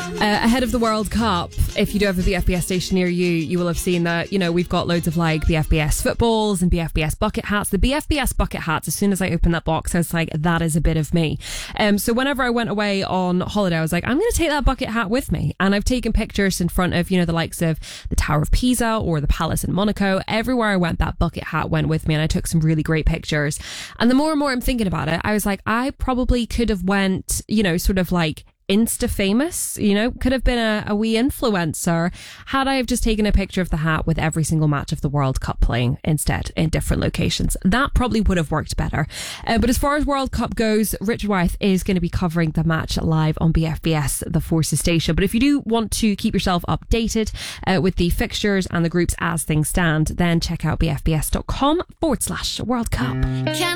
Ahead of the World Cup, if you do have a BFBS station near you, you will have seen that, we've got loads of like BFBS footballs and BFBS bucket hats. The BFBS bucket hats, as soon as I opened that box, I was like, that is a bit of me. So whenever I went away on holiday, I was like, I'm going to take that bucket hat with me. And I've taken pictures in front of, the likes of the Tower of Pisa or the Palace in Monaco. Everywhere I went, that bucket hat went with me, and I took some really great pictures. And the more and more I'm thinking about it, I was like, I probably could have went, sort of like Insta famous, could have been a wee influencer had I have just taken a picture of the hat with every single match of the World Cup playing instead in different locations. That probably would have worked better. But as far as World Cup goes, Richard Wyeth is going to be covering the match live on BFBS, the Forces station. But if you do want to keep yourself updated with the fixtures and the groups as things stand, then check out bfbs.com/World Cup.